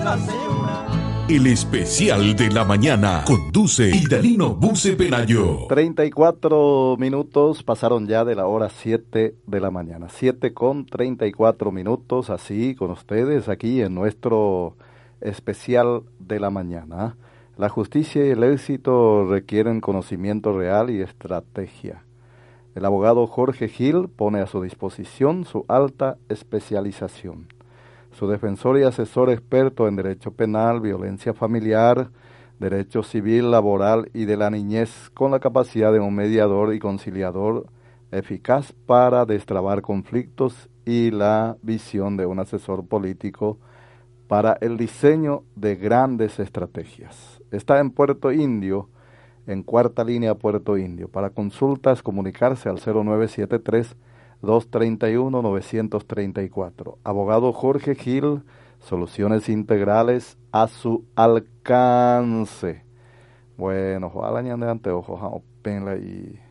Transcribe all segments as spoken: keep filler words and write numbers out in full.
El especial de la mañana conduce Idalino Buce Pelayo. treinta y cuatro minutos pasaron ya de la hora siete de la mañana. siete con treinta y cuatro minutos, así con ustedes aquí en nuestro especial de la mañana. La justicia y el éxito requieren conocimiento real y estrategia. El abogado Jorge Gil pone a su disposición su alta especialización. Su defensor y asesor experto en derecho penal, violencia familiar, derecho civil, laboral y de la niñez, con la capacidad de un mediador y conciliador eficaz para destrabar conflictos y la visión de un asesor político para el diseño de grandes estrategias. Está en Puerto Indio, en Cuarta Línea Puerto Indio. Para consultas, comunicarse al cero nueve siete tres, dos tres uno, nueve tres cuatro. Abogado Jorge Gil, soluciones integrales a su alcance. Bueno, ojalá ñande ante ojo, jao penla y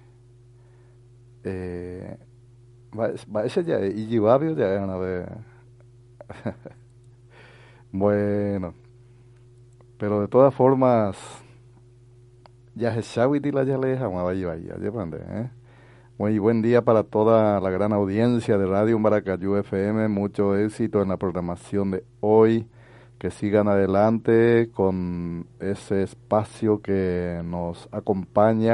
eh va ese ya y jibabio ya gana de bueno, pero de todas formas ya se sabe y la ya le deja vaya vaya, ¿eh? Muy buen día para toda la gran audiencia de Radio Maracayú F M. Mucho éxito en la programación de hoy. Que sigan adelante con ese espacio que nos acompaña